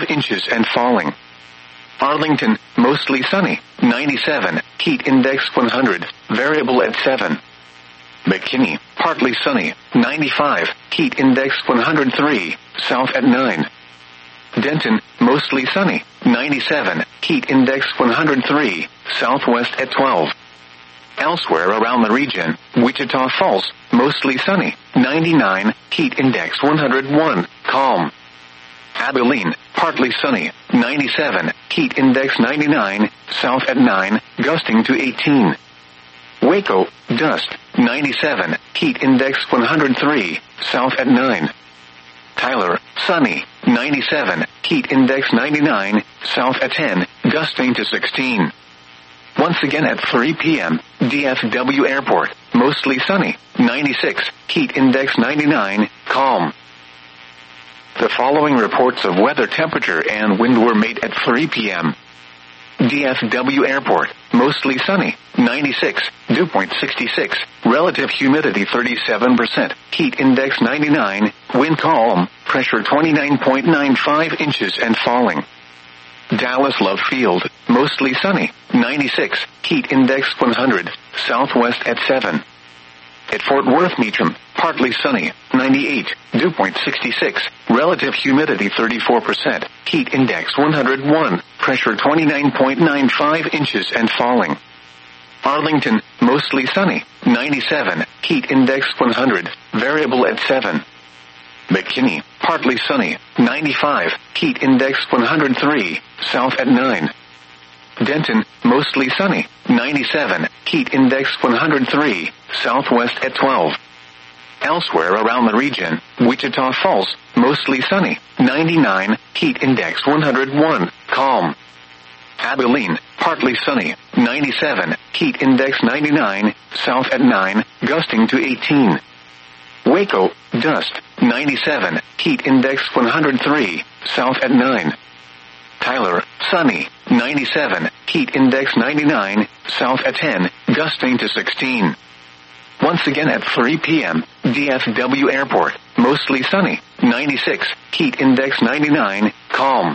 inches and falling. Arlington, mostly sunny, 97, heat index 100, variable at 7. McKinney, partly sunny, 95, heat index 103, south at 9. Denton, mostly sunny, 97, heat index 103, southwest at 12. Elsewhere around the region, Wichita Falls, mostly sunny, 99, heat index 101, calm. Abilene, partly sunny, 97, heat index 99, south at 9, gusting to 18. Waco, dust, 97, heat index 103, south at 9. Tyler, sunny, 97, heat index 99, south at 10, gusting to 16. Once again at 3 p.m., DFW Airport, mostly sunny, 96, heat index 99, calm. The following reports of weather temperature and wind were made at 3 p.m. DFW Airport, mostly sunny, 96, dew point 66, relative humidity 37%, heat index 99, wind calm, pressure 29.95 inches and falling. Dallas Love Field, mostly sunny, 96, heat index 100, southwest at 7. At Fort Worth Meacham, partly sunny, 98, dew point 66, relative humidity 34%, heat index 101, pressure 29.95 inches and falling. Arlington, mostly sunny, 97, heat index 100, variable at 7. McKinney, partly sunny, 95, heat index 103, south at 9. Denton, mostly sunny, 97, heat index 103, southwest at 12. Elsewhere around the region, Wichita Falls, mostly sunny, 99, heat index 101, calm. Abilene, partly sunny, 97, heat index 99, south at 9, gusting to 18. Waco, dust, 97, heat index 103, south at 9. Tyler, sunny, 97, heat index 99, south at 10, gusting to 16. Once again at 3 p.m., DFW Airport, mostly sunny, 96, heat index 99, calm.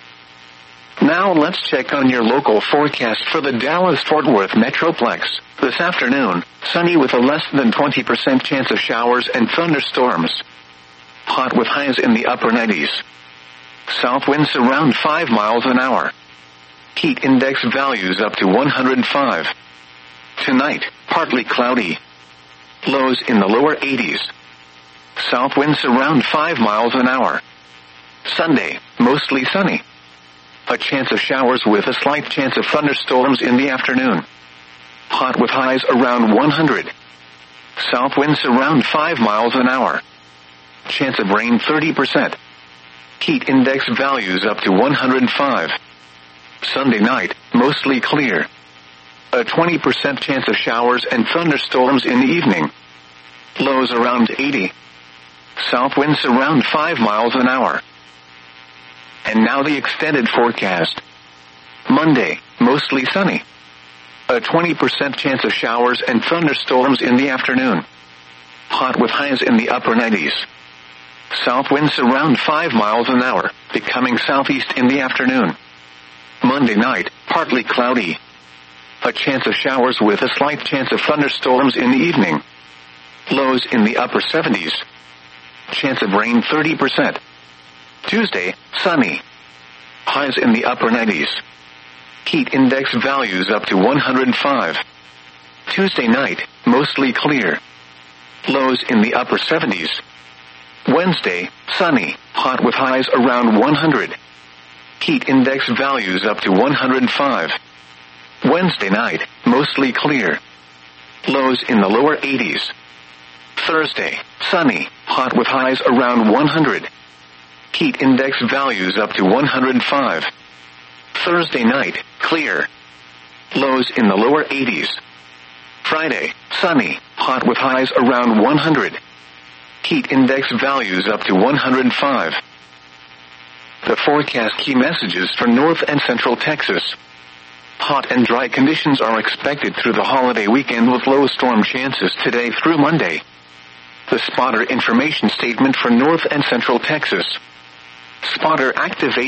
Now let's check on your local forecast for the Dallas-Fort Worth Metroplex. This afternoon, sunny with a less than 20% chance of showers and thunderstorms. Hot with highs in the upper 90s. South winds around 5 miles an hour. Heat index values up to 105. Tonight, partly cloudy. Lows in the lower 80s. South winds around 5 miles an hour. Sunday, mostly sunny. A chance of showers with a slight chance of thunderstorms in the afternoon. Hot with highs around 100. South winds around 5 miles an hour. Chance of rain 30%. Heat index values up to 105. Sunday night, mostly clear. A 20% chance of showers and thunderstorms in the evening. Lows around 80. South winds around 5 miles an hour. And now the extended forecast. Monday, mostly sunny. A 20% chance of showers and thunderstorms in the afternoon. Hot with highs in the upper 90s. South winds around 5 miles an hour, becoming southeast in the afternoon. Monday night, partly cloudy. A chance of showers with a slight chance of thunderstorms in the evening. Lows in the upper 70s. Chance of rain 30%. Tuesday, sunny. Highs in the upper 90s. Heat index values up to 105. Tuesday night, mostly clear. Lows in the upper 70s. Wednesday, sunny, hot with highs around 100. Heat index values up to 105. Wednesday night, mostly clear. Lows in the lower 80s. Thursday, sunny, hot with highs around 100. Heat index values up to 105. Thursday night, clear. Lows in the lower 80s. Friday, sunny, hot with highs around 100. Heat index values up to 105. The forecast key messages for North and Central Texas. Hot and dry conditions are expected through the holiday weekend with low storm chances today through Monday. The spotter information statement for North and Central Texas. Spotter activate